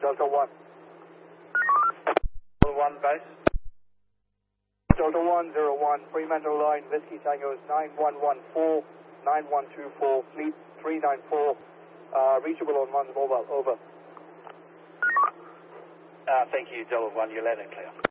Delta 1. Delta 1 base. Delta 101, Fremantle line, Whiskey Tango's 9114, 9124, Fleet 394, reachable on one's mobile, over. Thank you, Delta 1, you're loud and clear.